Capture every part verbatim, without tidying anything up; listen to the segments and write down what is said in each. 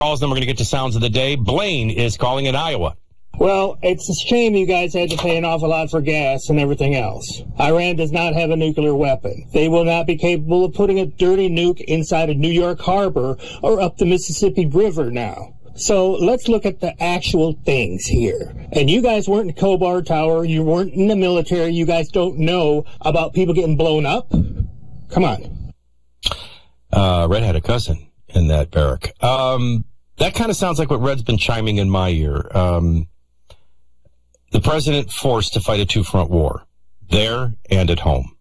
calls, then we're going to get to sounds of the day. Blaine is calling in Iowa. Well, it's a shame you guys had to pay an awful lot for gas and everything else. Iran does not have a nuclear weapon. They will not be capable of putting a dirty nuke inside of New York Harbor or up the Mississippi River now. So let's look at the actual things here. And you guys weren't in Khobar Tower. You weren't in the military. You guys don't know about people getting blown up. Come on. Uh, Red had a cousin in that barrack. Um, that kind of sounds like what Red's been chiming in my ear. Um, the president forced to fight a two-front war, there and at home.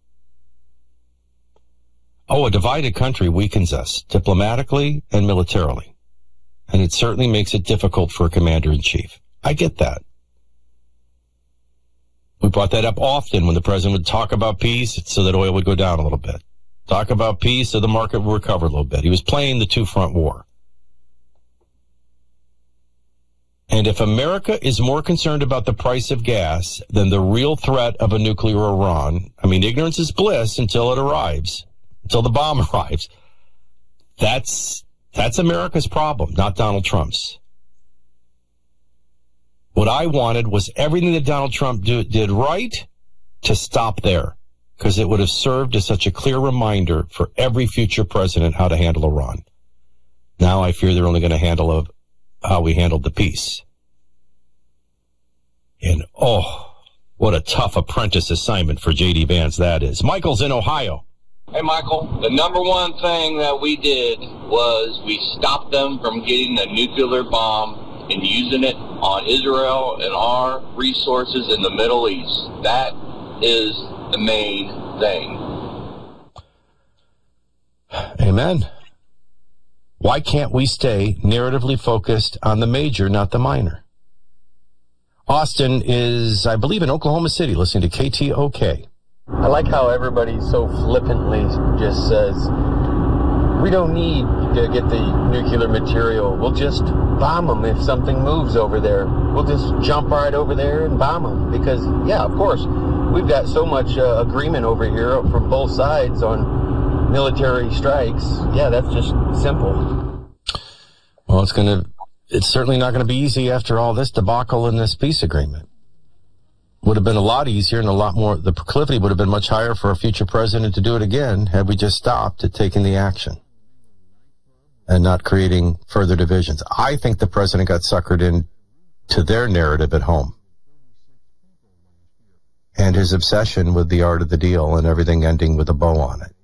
Oh, a divided country weakens us diplomatically and militarily. And it certainly makes it difficult for a commander-in-chief. I get that. We brought that up often when the president would talk about peace so that oil would go down a little bit. Talk about peace so the market would recover a little bit. He was playing the two-front war. And if America is more concerned about the price of gas than the real threat of a nuclear Iran, I mean, ignorance is bliss until it arrives, until the bomb arrives. That's, that's America's problem, not Donald Trump's. What I wanted was everything that Donald Trump do, did right to stop there, because it would have served as such a clear reminder for every future president how to handle Iran. Now I fear they're only going to handle a, how we handled the peace. And, oh, what a tough apprentice assignment for J D Vance that is. Michael's in Ohio. Hey, Michael, the number one thing that we did was we stopped them from getting a nuclear bomb and using it on Israel and our resources in the Middle East. That is the main thing. Amen. Why can't we stay narratively focused on the major, not the minor? Austin is, I believe, in Oklahoma City, listening to K T O K. I like how everybody so flippantly just says, we don't need to get the nuclear material. We'll just bomb them if something moves over there. We'll just jump right over there and bomb them. Because, yeah, of course, we've got so much uh, agreement over here from both sides on military strikes. Yeah, that's just simple. Well, it's going to, it's certainly not going to be easy after all this debacle in this peace agreement. Would have been a lot easier and a lot more, the proclivity would have been much higher for a future president to do it again had we just stopped at taking the action and not creating further divisions. I think the president got suckered into their narrative at home and his obsession with the art of the deal and everything ending with a bow on it.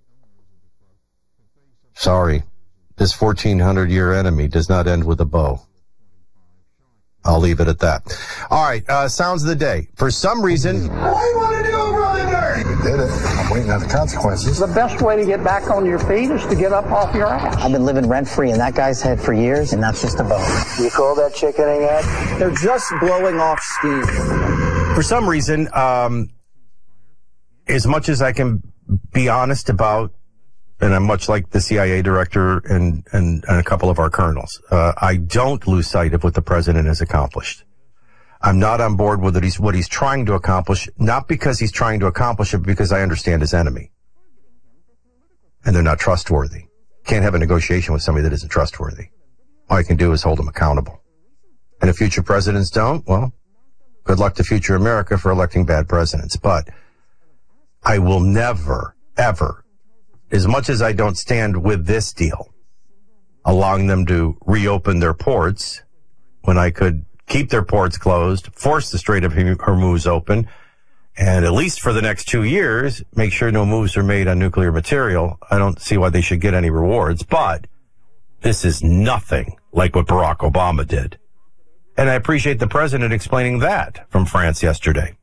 Sorry, this fourteen hundred year enemy does not end with a bow. I'll leave it at that. All right, uh, sounds of the day. For some reason... What do you want to do, Brother Dirty? You did it. I'm waiting on the consequences. The best way to get back on your feet is to get up off your ass. I've been living rent-free in that guy's head for years, and that's just a bone. You call that chickening Ed? They're just blowing off steam. For some reason, um, as much as I can be honest about, and I'm much like the C I A director and, and, and a couple of our colonels, uh, I don't lose sight of what the president has accomplished. I'm not on board with what he's, what he's trying to accomplish, not because he's trying to accomplish it, but because I understand his enemy. And they're not trustworthy. Can't have a negotiation with somebody that isn't trustworthy. All I can do is hold them accountable. And if future presidents don't, well, good luck to future America for electing bad presidents. But I will never, ever, as much as I don't stand with this deal, allowing them to reopen their ports when I could keep their ports closed, force the Strait of Hormuz open, and at least for the next two years, make sure no moves are made on nuclear material, I don't see why they should get any rewards. But this is nothing like what Barack Obama did. And I appreciate the president explaining that from France yesterday.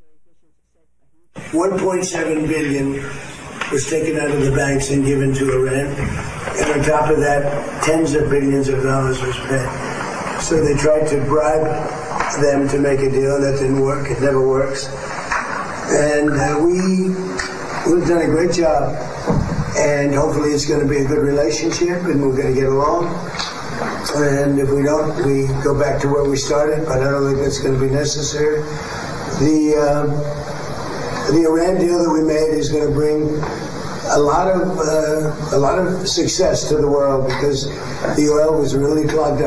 one point seven billion dollars was taken out of the banks and given to Iran. And on top of that, tens of billions of dollars was spent. So they tried to bribe them to make a deal. That didn't work. It never works. And uh, we, we've done a great job. And hopefully it's going to be a good relationship and we're going to get along. And if we don't, we go back to where we started. But I don't think that's going to be necessary. The... Um, The Iran deal that we made is going to bring a lot of uh, a lot of success to the world because the oil was really clogged up.